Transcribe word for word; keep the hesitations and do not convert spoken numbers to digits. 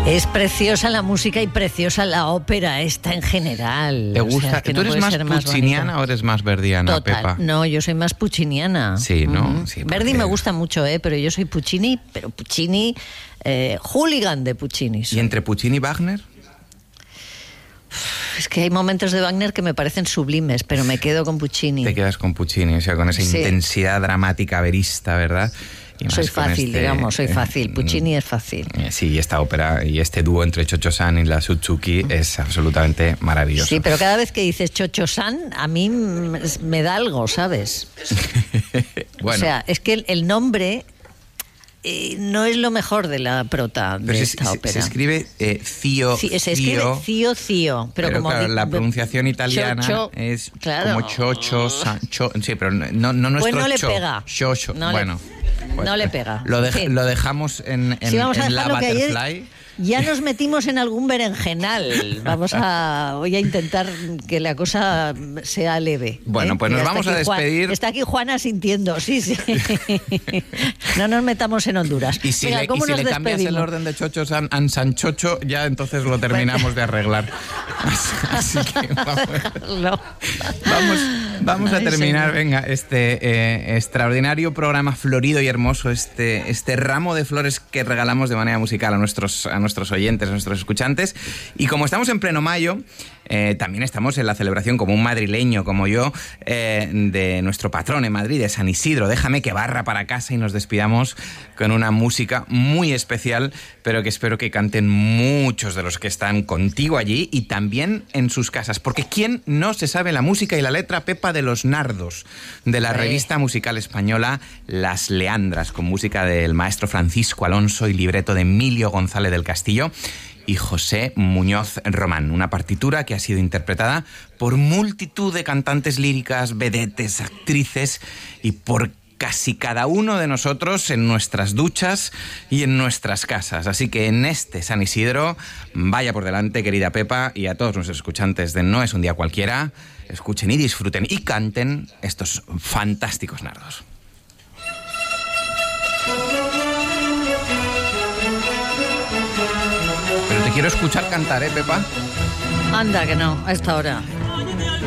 Es preciosa la música y preciosa la ópera esta en general. ¿Te gusta? O sea, que ¿Tú no eres más pucciniana o eres más verdiana, Total. Pepa? No, yo soy más pucciniana. Sí, ¿no? Uh-huh. Sí, Verdi porque... me gusta mucho, ¿eh? Pero yo soy Puccini, pero Puccini, eh, hooligan de Puccini. ¿Y entre Puccini y Wagner? Es que hay momentos de Wagner que me parecen sublimes, pero me quedo con Puccini. Te quedas con Puccini, o sea, con esa sí. intensidad dramática verista, ¿verdad? Y soy fácil, este, digamos, soy fácil. Puccini eh, es fácil. Sí, y esta ópera y este dúo entre Cho-Cho-San y la Suzuki mm. es absolutamente maravilloso. Sí, pero cada vez que dices Cho-Cho-San, a mí me da algo, ¿sabes? Bueno. O sea, es que el, el nombre... Eh, no es lo mejor de la prota de pero esta se, ópera. Se escribe eh, Cío, sí, se escribe Cío, Cío. Pero, pero como claro, di, la pronunciación italiana cho, cho, es claro. como chocho, san, cho, sí, pero no, no nuestro pues no le cho, pega. Cho, cho. No bueno, le, pues, no le pega. Lo, de, sí. lo dejamos en, en, sí, vamos a en la Butterfly. Ayer... Ya nos metimos en algún berenjenal. Vamos a voy a intentar que la cosa sea leve. Bueno, ¿eh? pues nos Mira, vamos a despedir. Juan, está aquí Juana sintiendo, sí, sí. No nos metamos en Honduras. Y si Venga, le, ¿cómo y si nos le cambias el orden de Chocho San, an San Chocho, ya entonces lo terminamos de arreglar. Así que vamos, vamos, vamos a terminar, Ay, venga, este eh, extraordinario programa florido y hermoso, este, este ramo de flores que regalamos de manera musical a nuestros a nuestros oyentes, a nuestros escuchantes. Y como estamos en pleno mayo, eh, también estamos en la celebración, como un madrileño como yo, eh, de nuestro patrón en Madrid, de San Isidro. Déjame que barra para casa y nos despidamos con una música muy especial, pero que espero que canten muchos de los que están contigo allí y también en sus casas. Porque ¿quién no se sabe la música y la letra, Pepa, de Los Nardos, de la revista musical española Las Leandras, con música del maestro Francisco Alonso y libreto de Emilio González del Castillo y José Muñoz Román? Una partitura que ha sido interpretada por multitud de cantantes líricas, vedetes, actrices y por casi cada uno de nosotros en nuestras duchas y en nuestras casas. Así que en este San Isidro, vaya por delante, querida Pepa, y a todos nuestros escuchantes de No es un día cualquiera, escuchen y disfruten y canten estos fantásticos nardos. Pero te quiero escuchar cantar, ¿eh, Pepa? Anda, que no, a esta hora.